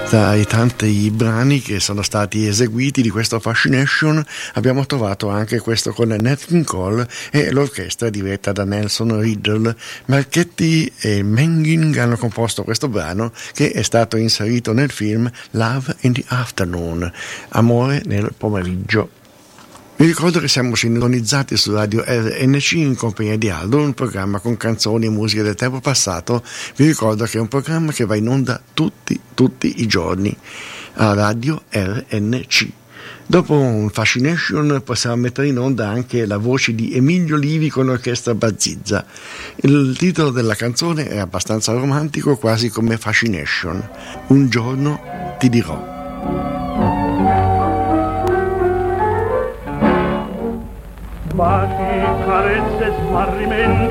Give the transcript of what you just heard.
Tra i tanti brani che sono stati eseguiti di questo Fascination abbiamo trovato anche questo con Nat King Cole e l'orchestra diretta da Nelson Riddle. Marchetti e Menging hanno composto questo brano che è stato inserito nel film Love in the Afternoon, Amore nel pomeriggio. Vi ricordo che siamo sintonizzati su Radio RNC in compagnia di Aldo, un programma con canzoni e musiche del tempo passato. Vi ricordo che è un programma che va in onda tutti i giorni a Radio RNC. Dopo un Fascination possiamo mettere in onda anche la voce di Emilio Livi con l'orchestra Bazizza. Il titolo della canzone è abbastanza romantico, quasi come Fascination. Un giorno ti dirò. Baci, carezze, smarrimenti